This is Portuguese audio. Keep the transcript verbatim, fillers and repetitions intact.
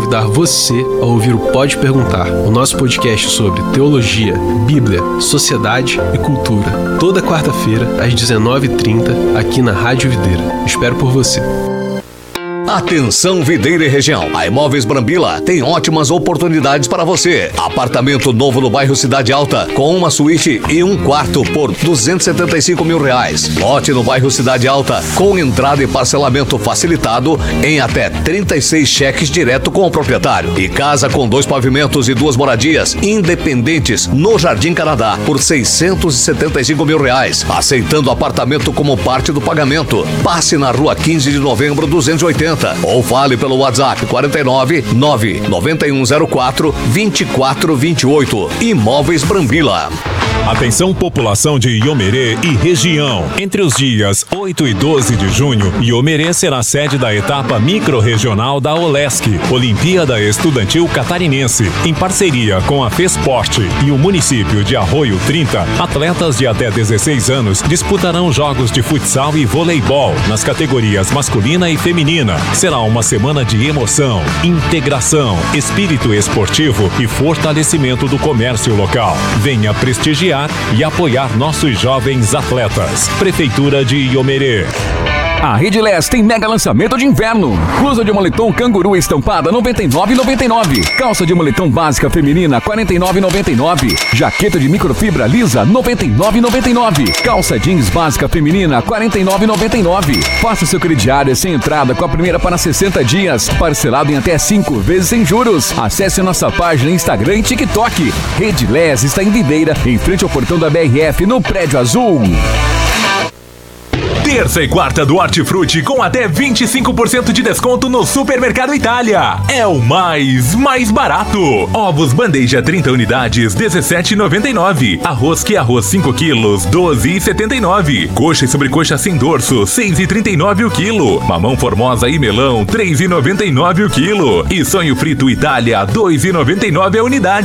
convidar você a ouvir o Pode Perguntar, o nosso podcast sobre teologia, Bíblia, sociedade e cultura. Toda quarta-feira, às dezenove e trinta, aqui na Rádio Videira. Espero por você. Atenção Videira e região, a Imóveis Brambila tem ótimas oportunidades para você. Apartamento novo no bairro Cidade Alta, com uma suíte e um quarto por duzentos e setenta e cinco mil reais. Lote no bairro Cidade Alta, com entrada e parcelamento facilitado em até trinta e seis cheques direto com o proprietário. E casa com dois pavimentos e duas moradias independentes no Jardim Canadá, por seiscentos e setenta e cinco mil reais. Aceitando apartamento como parte do pagamento. Passe na rua quinze de novembro duzentos e oitenta. Ou fale pelo WhatsApp quarenta e nove, nove nove um zero quatro, vinte e quatro vinte e oito. Imóveis Brambila. Atenção população de Iomerê e região. Entre os dias oito e doze de junho, Iomerê será sede da etapa microrregional da OLESC, Olimpíada Estudantil Catarinense. Em parceria com a FESPORT e o município de Arroio trinta, atletas de até dezesseis anos disputarão jogos de futsal e voleibol nas categorias masculina e feminina. Será uma semana de emoção, integração, espírito esportivo e fortalecimento do comércio local. Venha prestigiar e apoiar nossos jovens atletas. Prefeitura de Iomerê. A Redilés tem mega lançamento de inverno. Blusa de moletom canguru estampada noventa e nove reais e noventa e nove centavos. Calça de moletom básica feminina quarenta e nove reais e noventa e nove centavos. Jaqueta de microfibra lisa noventa e nove reais e noventa e nove centavos. Calça jeans básica feminina quarenta e nove reais e noventa e nove centavos. Faça seu crediário sem entrada com a primeira para sessenta dias, parcelado em até cinco vezes sem juros. Acesse nossa página Instagram e TikTok. Redilés está em Videira, em frente ao portão da B R F, no Prédio Azul. Terça e quarta do Hortifruti com até vinte e cinco por cento de desconto no Supermercado Itália. É o mais, mais barato. Ovos bandeja trinta unidades, dezessete reais e noventa e nove centavos. Arroz que arroz cinco quilos, doze reais e setenta e nove centavos. Coxa e sobrecoxa sem dorso, seis reais e trinta e nove centavos o quilo. Mamão formosa e melão, três reais e noventa e nove centavos o quilo. E sonho frito Itália, dois reais e noventa e nove centavos a unidade.